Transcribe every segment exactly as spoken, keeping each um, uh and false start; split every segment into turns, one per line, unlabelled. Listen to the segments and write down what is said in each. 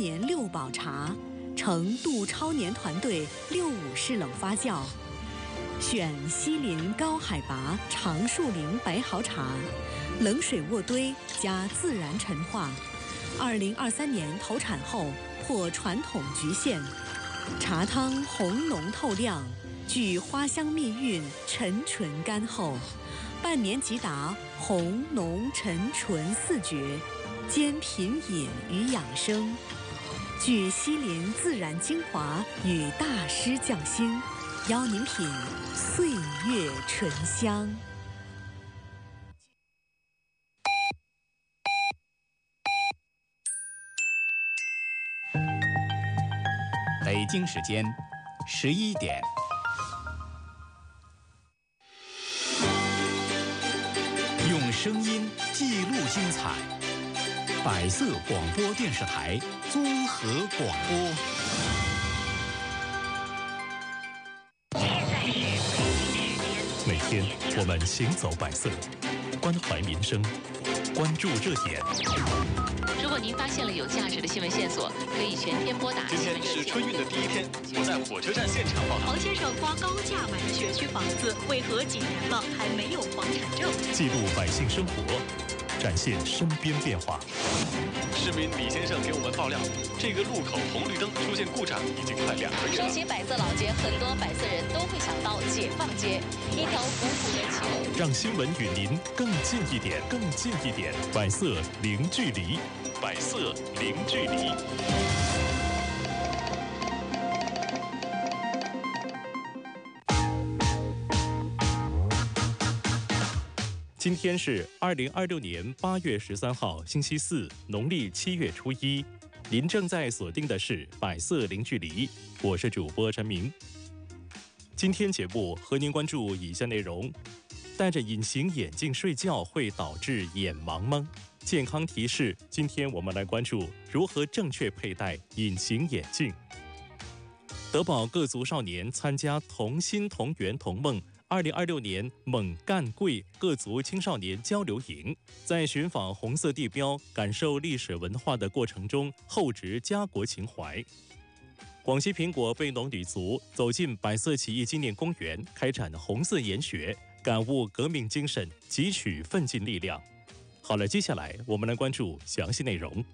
年六宝茶，成杜超年团队六五式冷发酵，选西林高海拔长树林白毫茶，冷水渥堆加自然陈化。二零二三年投产后破传统局限，茶汤红浓透亮，具花香蜜韵，沉醇甘厚，半年即达红浓沉醇四绝，兼品饮与养生，具西林自然精华与大师匠心，邀您品岁月醇香。
北京时间十一点。用声音记录精彩，百色广播电视台综合广播。
每天我们行走百色，关怀民生，关注热点。
如果您发现了有价值的新闻线索，可以全天拨打。
今天是春运的第一天，我在火车站现场报道。
黄先生花高价买的学区房子，为何几年了还没有房产证？
记录百姓生活，展现身边变化。
市民李先生给我们爆料，这个路口红绿灯出现故障已经快两个月了。
说起百色老街，很多百色人都会想到解放街，一条古朴的街。
让新闻与您更近一点，更近一点。百色零距离，百色零距离。今天是二零二六年八月十三号，星期四，农历七月初一。您正在锁定的是百色零距离，我是主播陈明。今天节目和您关注以下内容：戴着隐形眼镜睡觉会导致眼盲吗？健康提示，今天我们来关注如何正确佩戴隐形眼镜。德保各族少年参加同心同源同梦二零二六年猛干贵各族青少年交流营，在寻访红色地标、感受历史文化的过程中，厚植家国情怀。广西苹果贝农女族走进百色起义纪念公园，开展红色研学，感悟革命精神，汲取奋进力量。好了，接下来我们来关注详细内容。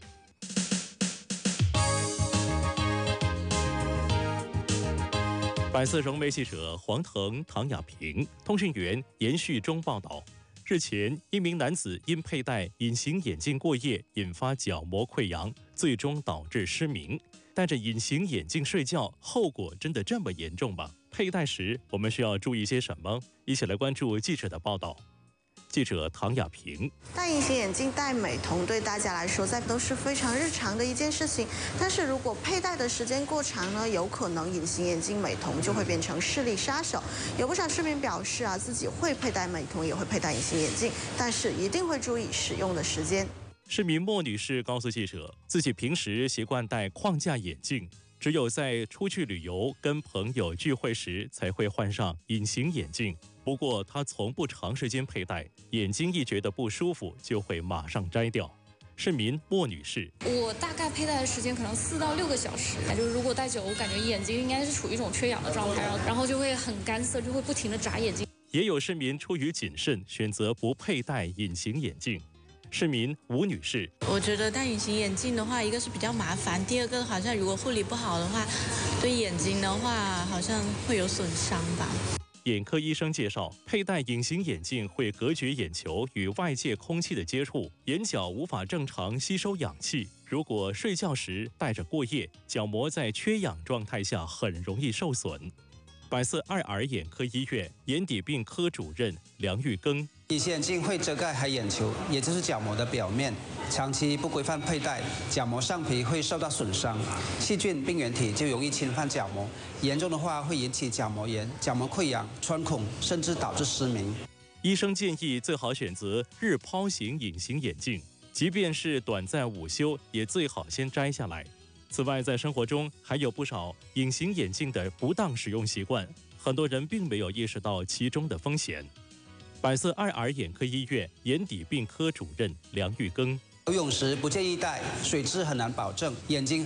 百色融媒记者黄腾、唐雅萍，通讯员严旭中报道：日前，一名男子因佩戴隐形眼镜过夜，引发角膜溃疡，最终导致失明。戴着隐形眼镜睡觉，后果真的这么严重吗？佩戴时我们需要注意些什么？一起来关注记者的报道。记者唐雅萍，
戴隐形眼镜、戴美瞳对大家来说，在都是非常日常的一件事情。但是如果佩戴的时间过长呢，有可能隐形眼镜、美瞳就会变成视力杀手。有不少市民表示啊，自己会佩戴美瞳，也会佩戴隐形眼镜，但是一定会注意使用的时间。
市民莫女士告诉记者，自己平时习惯戴框架眼镜，只有在出去旅游、跟朋友聚会时才会换上隐形眼镜。不过她从不长时间佩戴，眼睛一觉得不舒服就会马上摘掉。市民莫女士，
我大概佩戴的时间可能四到六个小时，就是如果戴久，我感觉眼睛应该是处于一种缺氧的状态，然后就会很干涩，就会不停地眨眼睛。
也有市民出于谨慎，选择不佩戴隐形眼镜。市民吴女士，
我觉得戴隐形眼镜的话，一个是比较麻烦，第二个好像如果护理不好的话，对眼睛的话好像会有损伤吧。
眼科医生介绍，佩戴隐形眼镜会隔绝眼球与外界空气的接触，眼角无法正常吸收氧气。如果睡觉时戴着过夜，角膜在缺氧状态下很容易受损。百色爱尔眼科医院眼底病科主任梁玉庚，
隐形眼镜会遮盖黑眼球，也就是角膜的表面，长期不规范佩戴，角膜上皮会受到损伤，细菌、病原体就容易侵犯角膜，严重的话会引起角膜炎、角膜溃疡、穿孔，甚至导致失明。
医生建议最好选择日抛型隐形眼镜，即便是短暂午休，也最好先摘下来。此外，在生活中还有不少隐形眼镜的不当使用习惯，很多人并没有意识到其中的风险。百色爱尔眼科医院眼底病科主任梁玉庚，
游泳时不建议戴，水质很难保证，眼睛